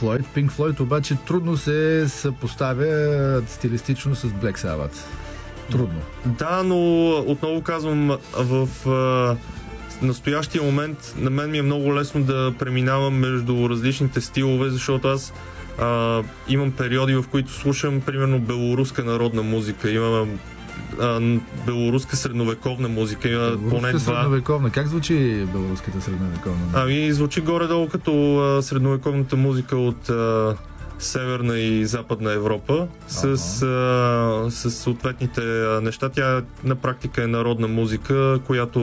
Floyd. Pink Floyd обаче трудно се съпоставя стилистично с Black Sabbath. Трудно. Да, но отново казвам, в настоящия момент на мен ми е много лесно да преминавам между различните стилове, защото аз имам периоди, в които слушам примерно белоруска народна музика, имам белоруска средновековна музика, има поне два. Средновековна. Как звучи белоруската средновековна? Звучи горе-долу като средновековната музика от Северна и Западна Европа с съответните неща. Тя на практика е народна музика,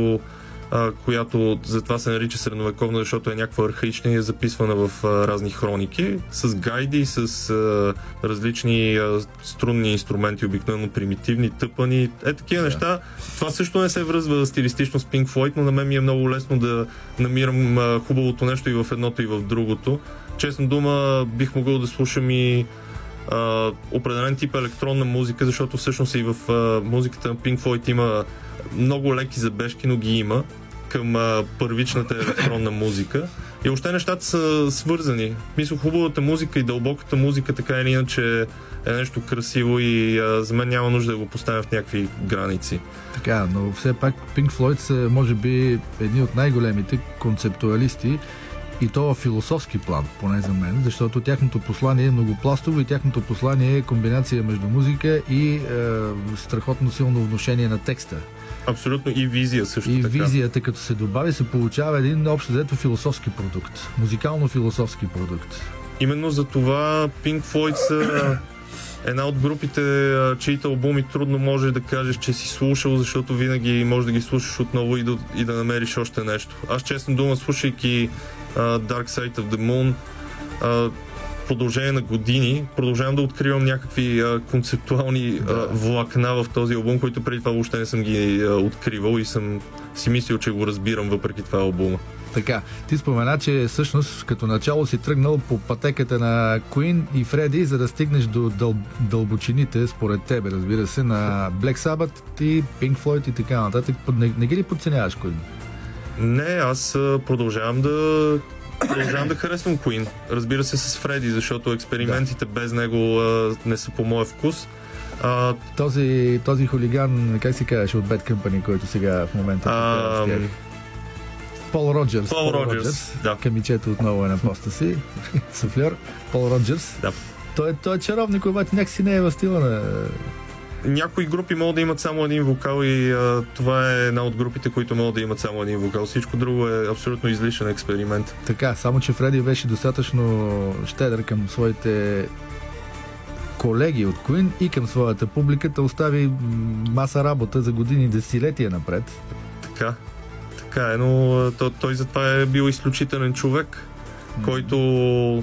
която затова се нарича средновековна, защото е някаква архаична и е записвана в разни хроники, с гайди, с различни струнни инструменти, обикновено примитивни, тъпани, такива неща. Това също не се връзва стилистично с Pink Floyd, но на мен ми е много лесно да намирам хубавото нещо и в едното, и в другото. Честно дума, бих могъл да слушам и определен тип електронна музика, защото всъщност и в музиката на Pink Floyd има много леки забежки, но ги има към първичната електронна музика. И още нещата са свързани. Мисля, хубавата музика и дълбоката музика така или иначе е нещо красиво и за мен няма нужда да го поставя в някакви граници. Така, но все пак Pink Floyd са, може би, едни от най-големите концептуалисти, и то в философски план, поне за мен, защото тяхното послание е многопластово и тяхното послание е комбинация между музика и страхотно силно внушение на текста. Абсолютно, и визия също и така. И визията, като се добави, се получава един общо взето философски продукт. Музикално-философски продукт. Именно за това Pink Floyd са една от групите, чиите албуми трудно можеш да кажеш, че си слушал, защото винаги можеш да ги слушаш отново и да намериш още нещо. Аз честно дума, слушайки Dark Side of the Moon, продължение на години, продължавам да откривам някакви концептуални влакна в този албум, които преди това въобще не съм ги откривал и съм си мислил, че го разбирам въпреки това албума. Така, ти спомена, че всъщност като начало си тръгнал по пътеката на Queen и Фреди, за да стигнеш до дълбочините, според тебе, разбира се, на Black Sabbath и Pink Floyd и така нататък. Не ги ли подценяваш Queen? Не, аз продължавам да харесвам Queen. Разбира се, с Фреди, защото експериментите без него не са по моя вкус. Този хулиган, как се казваше, от Bad Company, който сега в момента Пол Роджерс, да. Камичето отново е на поста си. Суфлер. Пол Роджерс. Да. Той е чаровник, обаче някакси не е в стила на... Някои групи могат да имат само един вокал и това е една от групите, които могат да имат само един вокал. Всичко друго е абсолютно излишен експеримент. Така, само че Фреди беше достатъчно щедър към своите колеги от Queen и към своята публика, да остави маса работа за години, десетилетия напред. Така е, но той затова е бил изключителен човек, който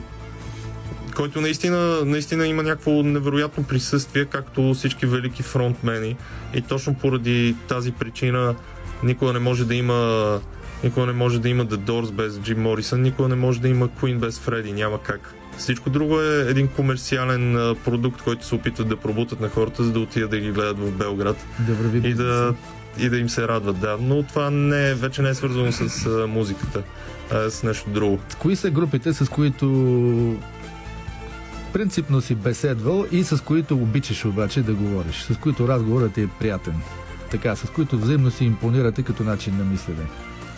наистина има някакво невероятно присъствие, както всички велики фронтмени. И точно поради тази причина никога не може да има The Doors без Джим Морисън, никога не може да има Queen без Фреди, няма как. Всичко друго е един комерциален продукт, който се опитват да пробутат на хората, за да отидат да ги гледат в Белград и да им се радват, да. Но това вече не е свързано с музиката, а с нещо друго. Кои са групите, с които принципно си беседвал и с които обичаш обаче да говориш, с които разговорът е приятен, така, с които взаимно си импонирате като начин на мислене?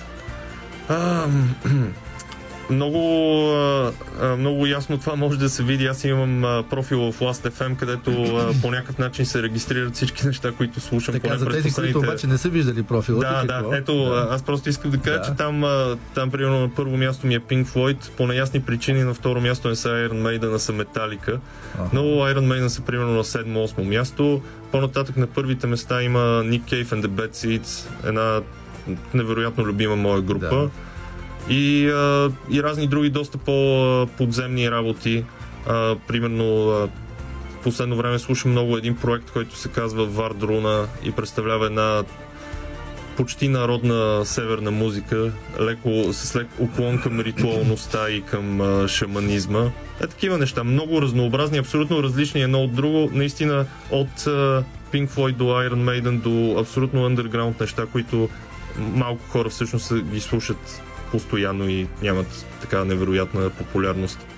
Много ясно това може да се види. Аз имам профил в Last.fm, където по някакъв начин се регистрират всички неща, които слушам. Така, за тези, които обаче не са виждали профила. Аз просто искам да кажа, че там примерно на първо място ми е Pink Floyd, по неясни причини, на второ място не са Iron Maiden, а са Metallica. Но Iron Maiden са примерно на 7-8 място. По-нататък на първите места има Nick Cave and the Bad Seeds, една невероятно любима моя група. Да. И разни други доста по-подземни работи. Примерно в последно време слушам много един проект, който се казва Вардруна и представлява една почти народна северна музика, с лек уклон към ритуалността и към шаманизма. Такива неща, много разнообразни, абсолютно различни едно от друго. Наистина от Pink Floyd до Iron Maiden до абсолютно underground неща, които малко хора всъщност ги слушат постоянно и нямат така невероятна популярност.